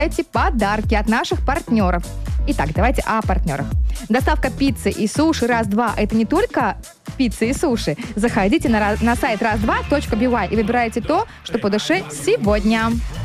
эти подарки от наших партнеров. Итак, давайте о партнерах. Доставка пиццы и суши «Раз-2» — это не только пицца и суши. Заходите на сайт раз2.by и выбирайте то, что по душе сегодня.